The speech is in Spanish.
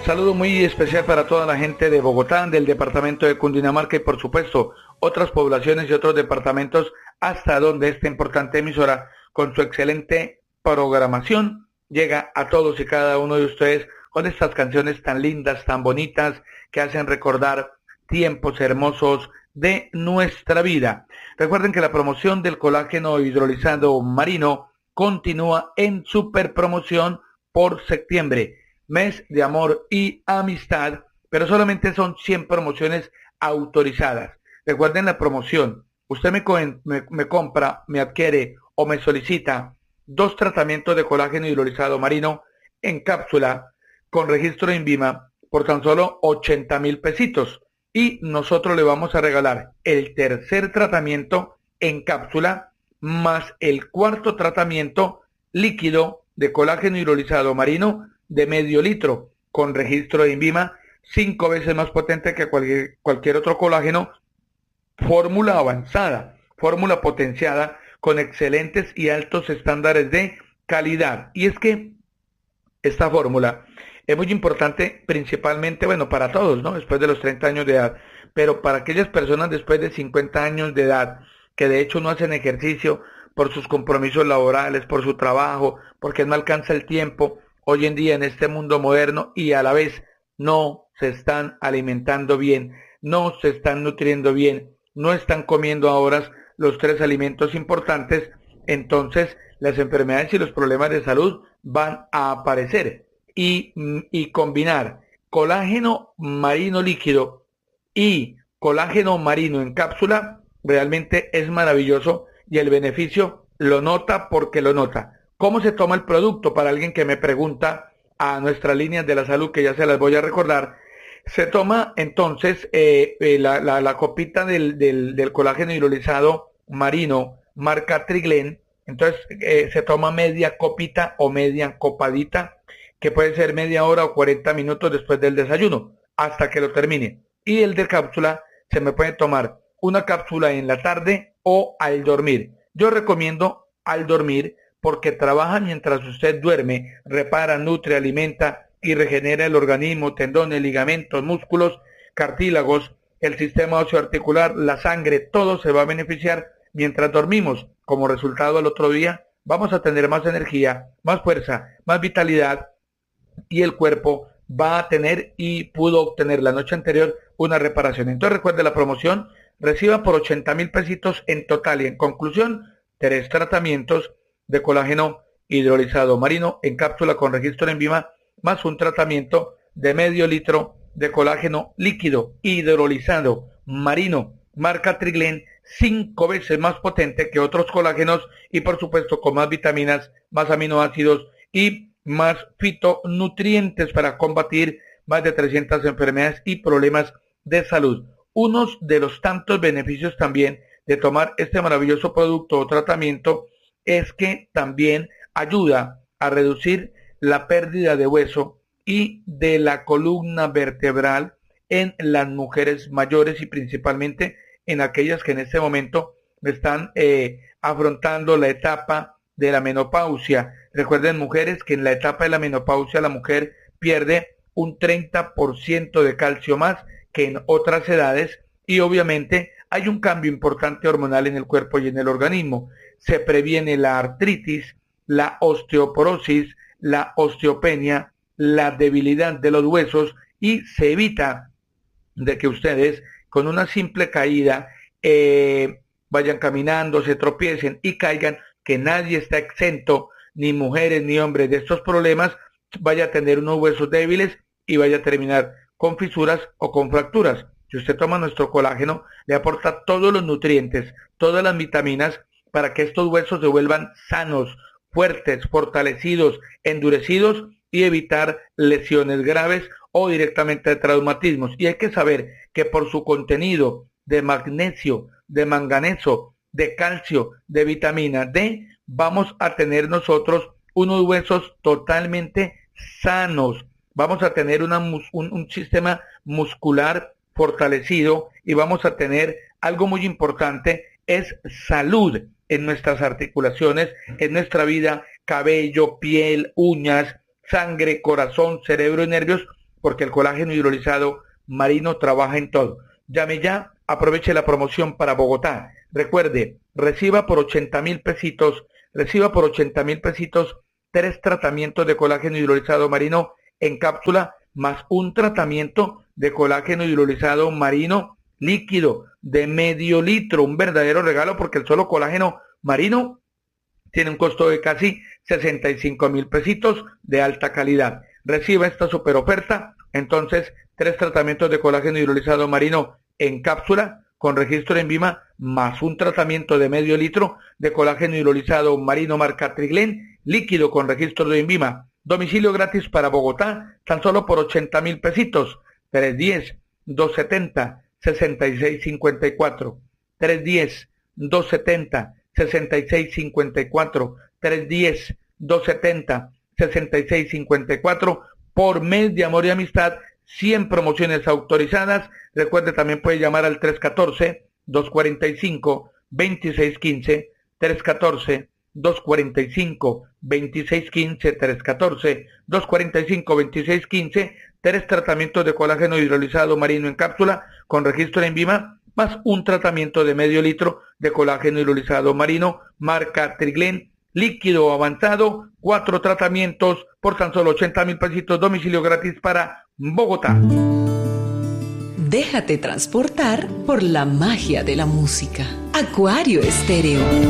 Saludo muy especial para toda la gente de Bogotá, del departamento de Cundinamarca y por supuesto otras poblaciones y otros departamentos hasta donde esta importante emisora con su excelente programación llega a todos y cada uno de ustedes con estas canciones tan lindas, tan bonitas que hacen recordar tiempos hermosos de nuestra vida. Recuerden que la promoción del colágeno hidrolizado marino continúa en super promoción por septiembre, mes de amor y amistad, pero solamente son 100 promociones autorizadas. Recuerden la promoción. Usted me compra, me adquiere o me solicita 2 tratamientos de colágeno hidrolizado marino en cápsula con registro INVIMA por tan solo 80,000 pesitos. Y nosotros le vamos a regalar el tercer tratamiento en cápsula más el cuarto tratamiento líquido de colágeno hidrolizado marino de medio litro con registro de INVIMA, 5 veces más potente que cualquier otro colágeno, fórmula avanzada, fórmula potenciada con excelentes y altos estándares de calidad. Y es que esta fórmula es muy importante principalmente, bueno, para todos, ¿no? Después de los 30 años de edad, pero para aquellas personas después de 50 años de edad, que de hecho no hacen ejercicio por sus compromisos laborales, por su trabajo, porque no alcanza el tiempo, hoy en día en este mundo moderno y a la vez no se están alimentando bien, no se están nutriendo bien, no están comiendo a horas los 3 alimentos importantes, entonces las enfermedades y los problemas de salud van a aparecer. Y combinar colágeno marino líquido y colágeno marino en cápsula realmente es maravilloso y el beneficio lo nota porque lo nota. ¿Cómo se toma el producto? Para alguien que me pregunta a nuestras líneas de la salud, que ya se las voy a recordar, se toma entonces la copita del colágeno hidrolizado marino, marca Triglen, entonces se toma media copita o media copadita, que puede ser media hora o 40 minutos después del desayuno, hasta que lo termine. Y el de cápsula se me puede tomar una cápsula en la tarde o al dormir. Yo recomiendo al dormir porque trabaja mientras usted duerme, repara, nutre, alimenta y regenera el organismo, tendones, ligamentos, músculos, cartílagos, el sistema osteoarticular, la sangre, todo se va a beneficiar mientras dormimos. Como resultado al otro día vamos a tener más energía, más fuerza, más vitalidad y el cuerpo va a tener y pudo obtener la noche anterior una reparación. Entonces recuerde la promoción, reciba por 80,000 pesitos en total y en conclusión 3 tratamientos de colágeno hidrolizado marino en cápsula con registro en INVIMA más un tratamiento de medio litro de colágeno líquido hidrolizado marino marca Triglen, 5 veces más potente que otros colágenos y por supuesto con más vitaminas, más aminoácidos y más fitonutrientes para combatir más de 300 enfermedades y problemas de salud. Unos de los tantos beneficios también de tomar este maravilloso producto o tratamiento es que también ayuda a reducir la pérdida de hueso y de la columna vertebral en las mujeres mayores y principalmente en aquellas que en este momento están afrontando la etapa de la menopausia. Recuerden, mujeres, que en la etapa de la menopausia la mujer pierde un 30% de calcio más que en otras edades y obviamente hay un cambio importante hormonal en el cuerpo y en el organismo. Se previene la artritis, la osteoporosis, la osteopenia, la debilidad de los huesos y se evita de que ustedes con una simple caída vayan caminando, se tropiecen y caigan, que nadie está exento, ni mujeres ni hombres, de estos problemas, vaya a tener unos huesos débiles y vaya a terminar con fisuras o con fracturas. Si usted toma nuestro colágeno, le aporta todos los nutrientes, todas las vitaminas para que estos huesos se vuelvan sanos, fuertes, fortalecidos, endurecidos y evitar lesiones graves o directamente traumatismos. Y hay que saber que por su contenido de magnesio, de manganeso, de calcio, de vitamina D, vamos a tener nosotros unos huesos totalmente sanos. Vamos a tener un sistema muscular fortalecido y vamos a tener algo muy importante, es salud en nuestras articulaciones, en nuestra vida, cabello, piel, uñas, sangre, corazón, cerebro y nervios, porque el colágeno hidrolizado marino trabaja en todo. Llame ya, aproveche la promoción para Bogotá. Recuerde, reciba por 80.000 pesitos, 3 tratamientos de colágeno hidrolizado marino en cápsula, más un tratamiento de colágeno hidrolizado marino líquido de medio litro, un verdadero regalo porque el solo colágeno marino tiene un costo de casi 65.000 pesitos de alta calidad. Reciba esta super oferta, entonces 3 tratamientos de colágeno hidrolizado marino en cápsula con registro en Vima, más un tratamiento de medio litro de colágeno hidrolizado marino marca Triglen, líquido con registro de Vima. Domicilio gratis para Bogotá, tan solo por 80.000 pesitos, 310-270-6654, 310-270-6654, 310-270-6654, por mes de amor y amistad, 100 promociones autorizadas. Recuerde, también puede llamar al 314-245-2615, 314-245-2615, 314-245-2615, 3 tratamientos de colágeno hidrolizado marino en cápsula con registro en Vima, más un tratamiento de medio litro de colágeno hidrolizado marino marca Triglen, líquido avanzado, 4 tratamientos por tan solo 80.000 pesitos, domicilio gratis para Bogotá. Déjate transportar por la magia de la música. Acuario Estéreo.